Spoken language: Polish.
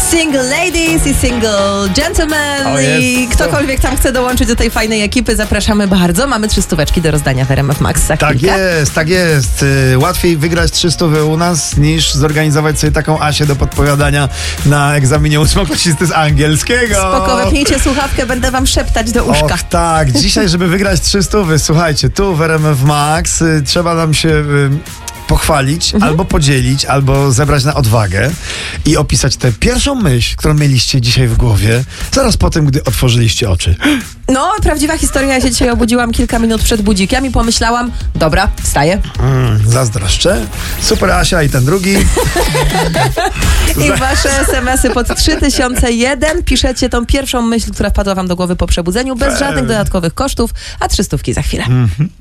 Single ladies i single gentlemen i ktokolwiek tam chce dołączyć do tej fajnej ekipy, zapraszamy bardzo. Mamy 300 do rozdania w RMF Max za chwilkę. Tak jest. Łatwiej wygrać 300 u nas niż zorganizować sobie taką Asię do podpowiadania na egzaminie ósmoklasisty z angielskiego. Spoko, wepnijcie słuchawkę, będę wam szeptać do uszka. Och tak, dzisiaj żeby wygrać 300, słuchajcie, tu w RMF Max trzeba nam się pochwalić, albo podzielić, albo zebrać na odwagę i opisać tę pierwszą myśl, którą mieliście dzisiaj w głowie, zaraz po tym, gdy otworzyliście oczy. No, prawdziwa historia. Ja się dzisiaj obudziłam kilka minut przed budzikiem i pomyślałam, dobra, wstaję. Zazdroszczę. Super Asia i ten drugi. I wasze SMS-y pod 3001 piszecie tą pierwszą myśl, która wpadła wam do głowy po przebudzeniu, bez żadnych dodatkowych kosztów, a 300 za chwilę.